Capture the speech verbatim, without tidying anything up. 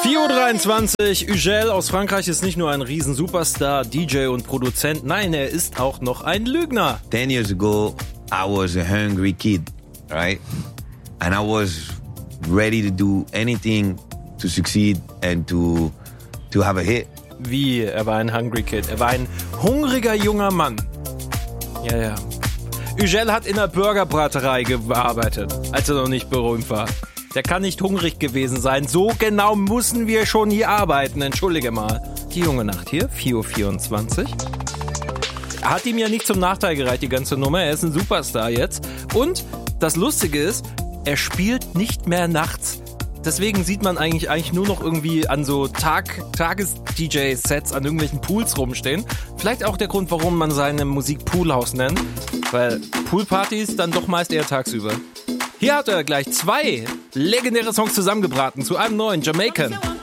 vier Uhr dreiundzwanzig, Ugel aus Frankreich ist nicht nur ein Riesen-Superstar, D J und Produzent, nein, er ist auch noch ein Lügner. Ten years ago, I was a hungry kid, right? And I was ready to do anything to succeed and to, to have a hit. Wie, er war ein Hungry Kid, er war ein hungriger junger Mann. Ja, ja. Ugel hat in der Burgerbraterei gearbeitet, als er noch nicht berühmt war. Der kann nicht hungrig gewesen sein. So genau müssen wir schon hier arbeiten. Entschuldige mal. Die junge Nacht hier, vier Uhr vierundzwanzig. Hat ihm ja nicht zum Nachteil gereicht, die ganze Nummer. Er ist ein Superstar jetzt. Und das Lustige ist, er spielt nicht mehr nachts. Deswegen sieht man eigentlich eigentlich nur noch irgendwie an so Tag, Tages-D J-Sets an irgendwelchen Pools rumstehen. Vielleicht auch der Grund, warum man seine Musik Poolhouse nennt. Weil Poolpartys dann doch meist eher tagsüber. Hier hat er gleich zwei legendäre Songs zusammengebraten zu einem neuen Jamaican.